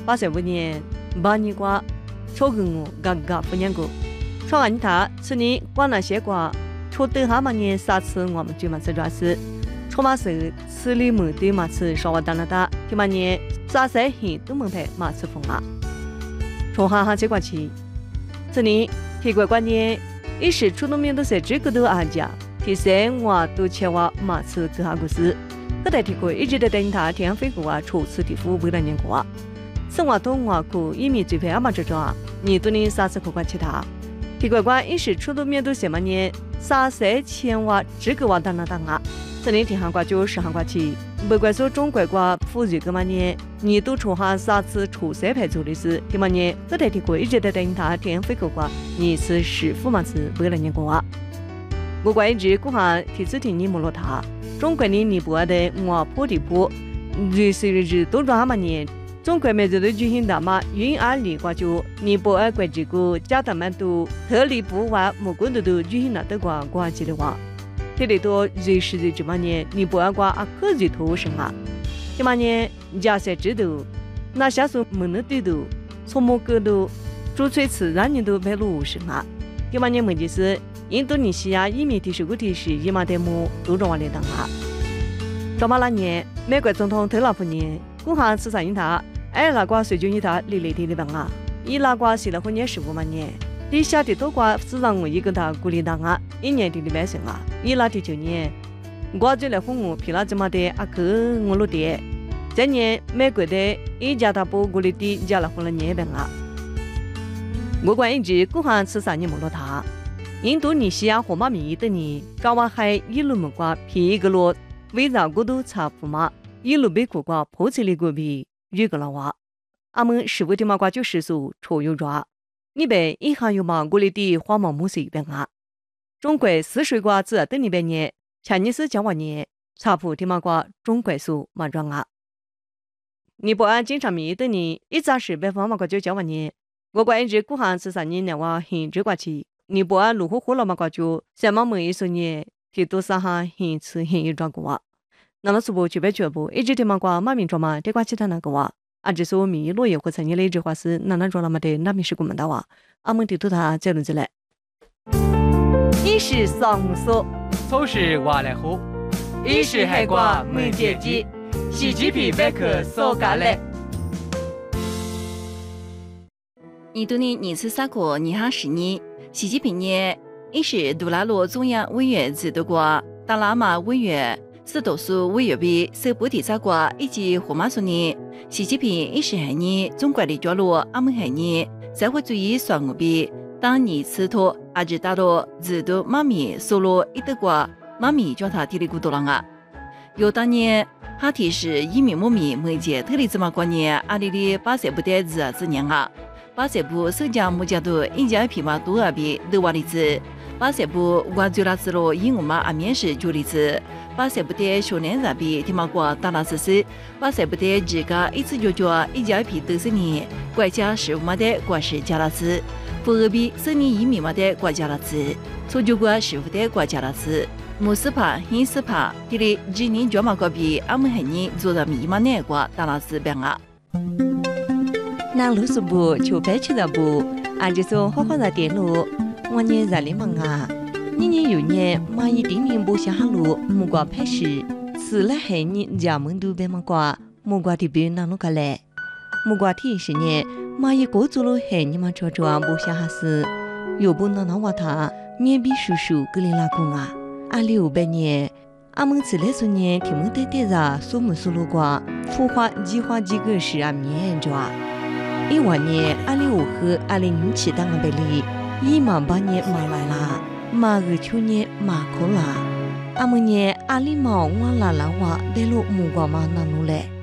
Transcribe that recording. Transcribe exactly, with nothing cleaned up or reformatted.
八十五年八年瓜，超个我嘎嘎不年个。超安他，此年广南些瓜，超得哈嘛年三次我们就嘛是抓是，超嘛是此里没对嘛是稍微当了的，就嘛年三十黑都门牌嘛是风啊。超哈哈这瓜期，此年铁拐观念，一时出动面都是这个都阿家，第三我都切话嘛是个哈故事。个代铁拐一直在等他天飞过啊，初次地府为了年过啊。生活中我苦一米最配阿嘛这种啊，你都能三十块钱其他。铁拐观一时出动面都什么年，三十千瓦这个瓦当那当啊。这年天寒瓜就十寒瓜起，不管说中国瓜富裕个嘛年，你都出哈三次出三排做的事，天嘛年个代铁拐一直在等他天飞过瓜，你是师傅嘛是为了年过啊。我关一直过哈提次天你莫落他。中国的尼泊尔的我破的破，瑞士日日都抓嘛年，中国每日都举行的嘛云安里瓜就尼泊尔国这个加达曼都特里布瓦莫国都都举行了的瓜瓜记的话，这里头瑞士的这么年尼泊尔瓜啊可是头生啊，这么年加些制度，那下属没能对头，从某个都主催自然人都白露生啊，这么年问题是。印度尼西亚移民提示个提示，伊马德姆都让我来当啊。早马那年，美国总统特朗普年，共和慈善因他，爱拉瓜随就因他历来的的当啊。伊拉瓜是了婚年十五万年，底下的多瓜市场我一个他鼓励当啊，一年的的百姓啊，伊拉的九年，我这来婚我皮拉这么的阿克我录的，这年美国的一家大波鼓励的加了婚了年本啊。我管一直共和慈善年没落他。印度尼西亚和马米的你，爪哇海一路木瓜皮一个罗，围绕古都查普马，一路被苦瓜破起的果皮，一个老娃。阿们师傅的马瓜就时速抽油抓，你被一行有马过来的花毛木水边啊。中国四水瓜子等你百年，前年是讲完年，查普的马瓜中国数马庄啊。你不按经常米的你，一扎十百方马瓜就讲完年，我管一直古行是三年的话很这瓜起。你不按路虎火了嘛？个就什么每一十年，提多少哈很次很一桩个哇。那老师不就别绝不，一直的嘛个马民着嘛，得瓜其他那个哇。啊，这是我米落叶或者你的一句话是那那着了嘛的，那米是我们的哇。阿们的都他这样子来。一是上说， 都是话来喝，一是海瓜没解鸡，洗鸡皮白壳烧咖喱。 印度尼尼斯萨国尼哈十年。习近平年，一是杜拉罗中央委员制度国达拉马委员、斯多苏委员会首部调查国以及河马说年，习近平一是海年中国的角落阿门海年社会主义双五比当年此托阿吉达罗制度妈咪索罗一德国妈咪叫他提里古多郎啊，有当年哈提是移民母米媒介特里芝麻过年阿里里八十不得日啊之年啊。巴塞布首家木家都一家皮马多阿比德瓦里兹，巴塞布瓦最拉兹罗因我们阿面是九里兹，巴塞布的少年阿比提马过达拉斯斯，巴塞布的这个一次就叫一家皮都是你，国家是我们的国是加拉兹，富俄比是你移民嘛的国家拉兹，所就国是我的国家拉兹，穆斯帕、hin斯帕，这里今年就嘛个比阿们很年做的米嘛那个达拉斯边啊。 那路是不就白去的不，俺就说好好的电路，我年热里忙啊，年年有年蚂蚁叮咛不下路，木瓜拍时，死了海你家门都白木瓜，木瓜的别那路个来，木瓜提十年，蚂蚁过走路海你嘛抓抓不下哈事，有不那那话他面壁叔叔格里拉公啊，阿六百年。阿们此来十年，听门得得着，苏木苏路瓜，孵化计划几个是阿面抓。一万年，阿里五河阿里五七当阿贝里，一万八年马来啦，马二秋年马口啦，阿们年阿里毛我啦啦话，白路木瓜嘛那努嘞。